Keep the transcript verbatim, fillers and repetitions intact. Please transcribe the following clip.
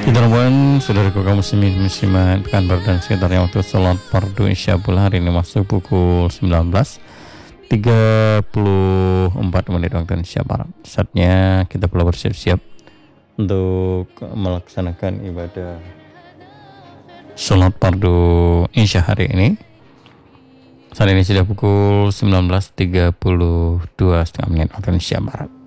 Bismillahirrahmanirrahim. Saudaraku kaum muslimin muslimat Pekanbaru dan sekitarnya, waktu sholat fardu isya hari ini masuk pukul sembilan belas tiga puluh empat menit waktu Indonesia Barat. Saatnya kita perlu bersiap-siap untuk melaksanakan ibadah sholat fardu isya hari ini. Saat ini sudah pukul sembilan belas tiga puluh dua setengah menit waktu Indonesia Barat.